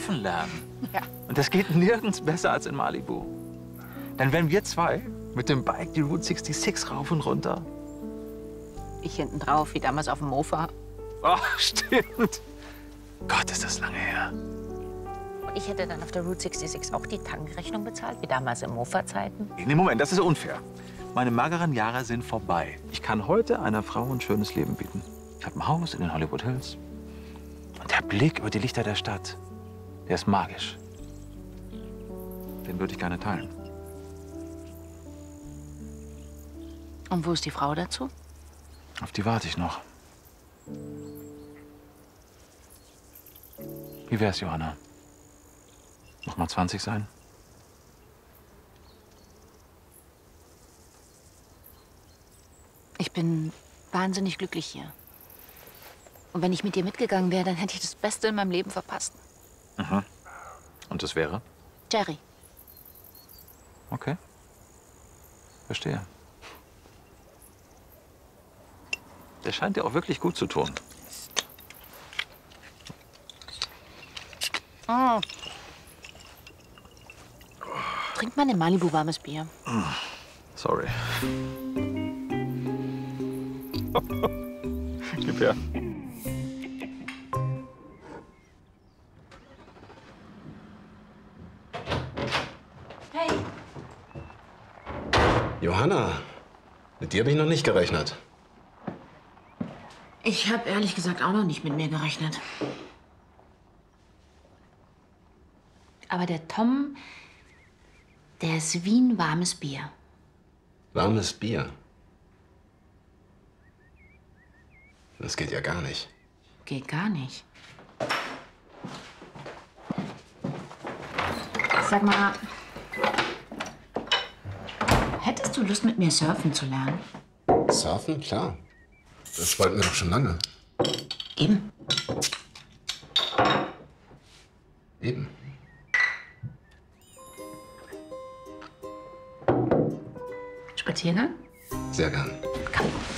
surfen lernen. Ja. Und das geht nirgends besser als in Malibu. Dann wären wir zwei mit dem Bike die Route 66 rauf und runter. Ich hinten drauf, wie damals auf dem Mofa. Oh, stimmt. Gott, ist das lange her. Und ich hätte dann auf der Route 66 auch die Tankrechnung bezahlt, wie damals in Mofa-Zeiten. Nee, Moment, das ist unfair. Meine mageren Jahre sind vorbei. Ich kann heute einer Frau ein schönes Leben bieten. Ich habe ein Haus in den Hollywood Hills. Und der Blick über die Lichter der Stadt, der ist magisch. Den würde ich gerne teilen. Und wo ist die Frau dazu? Auf die warte ich noch. Wie wär's, Johanna? Noch mal 20 sein? Ich bin wahnsinnig glücklich hier. Und wenn ich mit dir mitgegangen wäre, dann hätte ich das Beste in meinem Leben verpasst. Mhm. Und das wäre? Jerry. Okay. Verstehe. Der scheint dir auch wirklich gut zu tun. Oh. Trink mal ein Malibu warmes Bier. Sorry. Gib her. Hey. Johanna, mit dir habe ich noch nicht gerechnet. Ich habe ehrlich gesagt auch noch nicht mit mir gerechnet. Aber der Tom, der ist wie ein warmes Bier. Warmes Bier. Das geht ja gar nicht. Geht gar nicht. Sag mal, hättest du Lust, mit mir surfen zu lernen? Surfen? Klar. Das wollten wir doch schon lange. Eben. Eben. Spaziergang? Sehr gern. Komm.